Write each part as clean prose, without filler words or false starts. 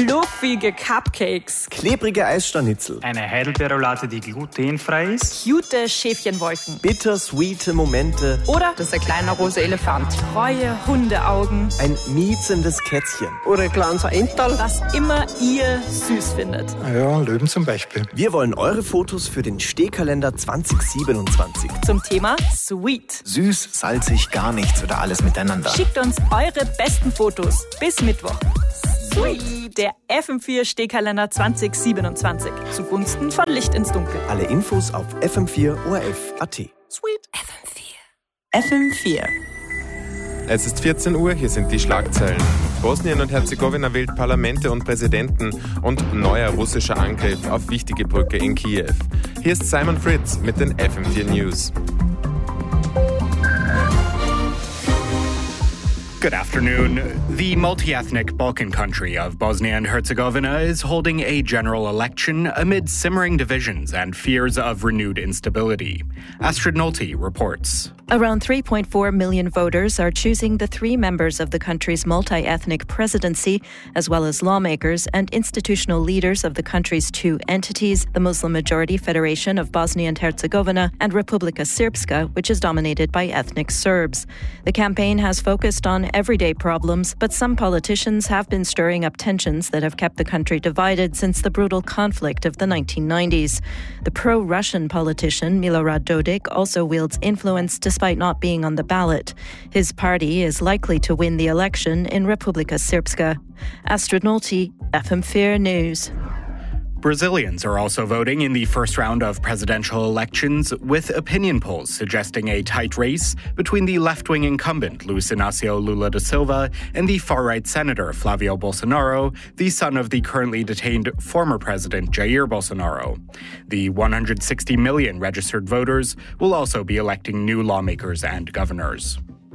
fluffige Cupcakes, klebrige Eissternitzel, eine Heidelbeerroulade, die glutenfrei ist, cute Schäfchenwolken, bittersweete Momente oder das ist ein kleiner rosa Elefant, treue Hundeaugen, ein miezendes Kätzchen oder ein kleines Enterl, was immer ihr süß findet. Ja, Löwen zum Beispiel. Wir wollen eure Fotos für den Stehkalender 2027. Zum Thema Sweet. Süß, salzig, gar nichts oder alles miteinander. Schickt uns eure besten Fotos bis Mittwoch. Sweet, der FM4 Stehkalender 2027. Zugunsten von Licht ins Dunkel. Alle Infos auf fm4orf.at. Sweet. FM4. Es ist 14 Uhr, hier sind die Schlagzeilen. Bosnien und Herzegowina wählt Parlamente und Präsidenten und neuer russischer Angriff auf wichtige Brücke in Kiew. Hier ist Simon Fritz mit den FM4 News. Good afternoon. The multi-ethnic Balkan country of Bosnia and Herzegovina is holding a general election amid simmering divisions and fears of renewed instability. Astrid Nolte reports. Around 3.4 million voters are choosing the three members of the country's multi-ethnic presidency, as well as lawmakers and institutional leaders of the country's two entities, the Muslim-majority Federation of Bosnia and Herzegovina and Republika Srpska, which is dominated by ethnic Serbs. The campaign has focused on everyday problems, but some politicians have been stirring up tensions that have kept the country divided since the brutal conflict of the 1990s. The pro-Russian politician Milorad Dodik also wields influence despite not being on the ballot. His party is likely to win the election in Republika Srpska. Astrid Nolte, FM4 News. Brazilians are also voting in the first round of presidential elections, with opinion polls suggesting a tight race between the left-wing incumbent Luiz Inácio Lula da Silva and the far-right senator Flávio Bolsonaro, the son of the currently detained former president Jair Bolsonaro. The 160 million registered voters will also be electing new lawmakers and governors.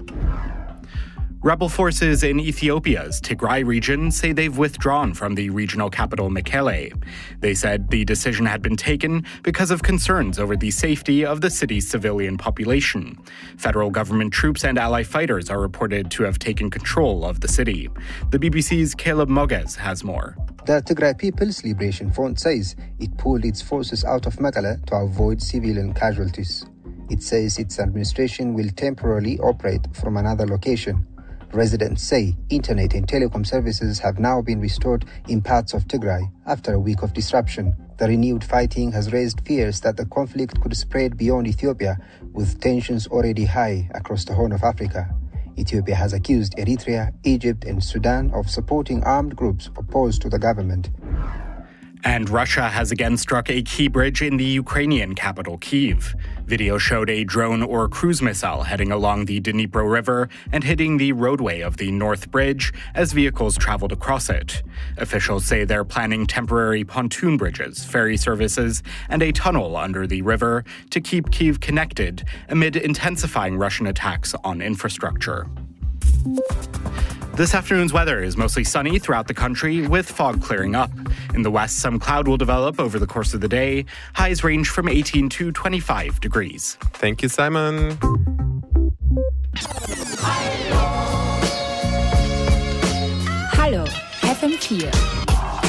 Rebel forces in Ethiopia's Tigray region say they've withdrawn from the regional capital Mekelle. They said the decision had been taken because of concerns over the safety of the city's civilian population. Federal government troops and ally fighters are reported to have taken control of the city. The BBC's Caleb Moguez has more. The Tigray People's Liberation Front says it pulled its forces out of Mekelle to avoid civilian casualties. It says its administration will temporarily operate from another location. Residents say internet and telecom services have now been restored in parts of Tigray after a week of disruption. The renewed fighting has raised fears that the conflict could spread beyond Ethiopia, with tensions already high across the Horn of Africa. Ethiopia has accused Eritrea, Egypt, and Sudan of supporting armed groups opposed to the government. And Russia has again struck a key bridge in the Ukrainian capital, Kyiv. Video showed a drone or cruise missile heading along the Dnipro River and hitting the roadway of the North Bridge as vehicles traveled across it. Officials say they're planning temporary pontoon bridges, ferry services, and a tunnel under the river to keep Kyiv connected amid intensifying Russian attacks on infrastructure. This afternoon's weather is mostly sunny throughout the country, with fog clearing up. In the west, some cloud will develop over the course of the day. Highs range from 18 to 25 degrees. Thank you, Simon.